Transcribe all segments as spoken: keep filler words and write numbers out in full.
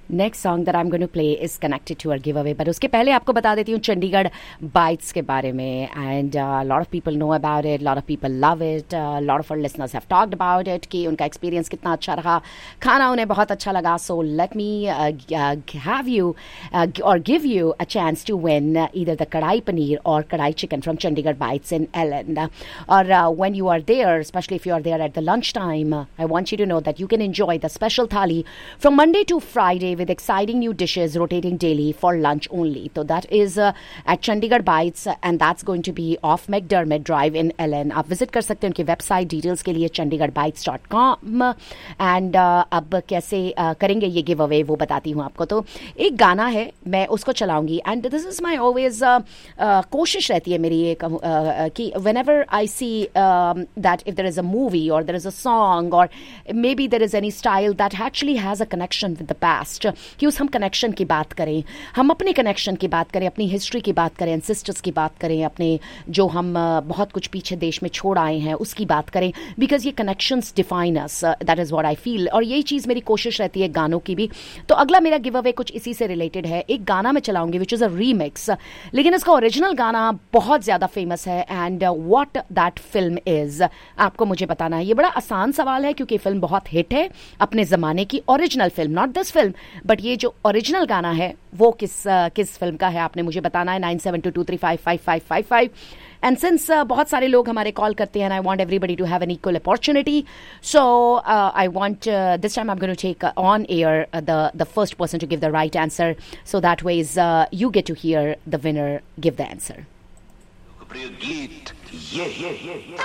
Next song that I'm going to play is connected to our giveaway, but उसके पहले आपको बता देती हूँ चंडीगढ़ bites के बारे में. And uh, a lot of people know about it, a lot of people love it, uh, a lot of our listeners have talked about it कि उनका experience कितना अच्छा रहा, खाना उन्हें बहुत अच्छा लगा. So let me uh, uh, have you uh, or give you a chance to win uh, either the kadai paneer or kadai chicken from Chandigarh Bites in Ellen. Uh, or uh, when you are there, especially if you are there at the lunchtime, uh, I want you to know that you can enjoy the special thali from Monday to Friday with exciting new dishes rotating daily for lunch only. So that is uh, at Chandigarh Bites, uh, and that's going to be off McDermott Drive in Ellen. आप visit कर सकते हैं उनकी website details के लिए chandigarh bites dot com. And uh, अब कैसे uh, करेंगे ये give away वो बताती हूँ आपको. तो एक गाना है, मैं उसको चलाऊंगी. And this is my always uh, uh, कोशिश रहती है मेरी ये कहूँ uh, कि whenever I see um, that if there is a movie or there is a song or maybe there is any style that actually has a connection with the past, कि उस हम कनेक्शन की बात करें, हम अपने connection की बात करें, अपनी हिस्ट्री की बात करें, एंसेस्टर्स की बात करें, अपने जो हम बहुत कुछ पीछे देश में छोड़ आए हैं उसकी बात करें, बिकॉज ये connections define us. That is what I feel. और यही चीज़ मेरी कोशिश रहती है गानों की भी. तो अगला मेरा गिव अवे कुछ इसी से रिलेटेड है. एक गाना मैं चलाऊंगी विच इज़ अ रीमिक्स, लेकिन इसका ओरिजिनल गाना बहुत ज़्यादा फेमस है. And what that film is आपको मुझे बताना है. ये बड़ा आसान सवाल है क्योंकि फिल्म बहुत हिट है अपने ज़माने की. Original film, not this film, but ये जो ओरिजिनल गाना है वो किस uh, किस फिल्म का है आपने मुझे बताना है. Nine seven to to three five five five five five. And since बहुत सारे लोग हमारे कॉल करते हैं, I want everybody to have an equal opportunity, so I want this time I am going to take on air the the first person to give the right answer, so that ways you get to here the winner give the answer. लोकप्रिय गीत ये ये ये ये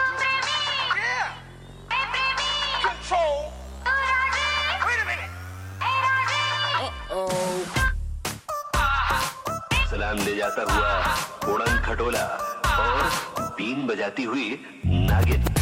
सलाम ले जाता हुआ उड़न खटोला और बीन बजाती हुई नागिन.